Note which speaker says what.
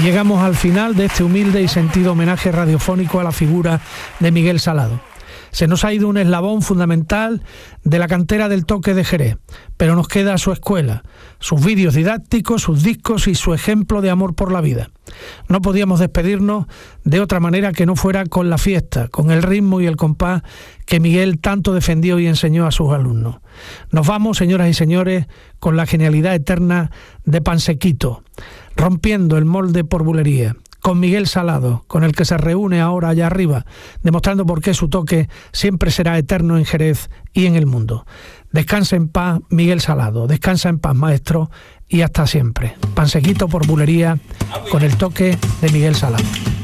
Speaker 1: Y llegamos al final de este humilde y sentido homenaje radiofónico a la figura de Miguel Salado. Se nos ha ido un eslabón fundamental de la cantera del toque de Jerez, pero nos queda su escuela, sus vídeos didácticos, sus discos y su ejemplo de amor por la vida. No podíamos despedirnos de otra manera que no fuera con la fiesta, con el ritmo y el compás que Miguel tanto defendió y enseñó a sus alumnos. Nos vamos, señoras y señores, con la genialidad eterna de Pansequito, rompiendo el molde por bulería, con Miguel Salado, con el que se reúne ahora allá arriba, demostrando por qué su toque siempre será eterno en Jerez y en el mundo. Descansa en paz, Miguel Salado, descansa en paz, maestro, y hasta siempre. Pansequito por bulería, con el toque de Miguel Salado.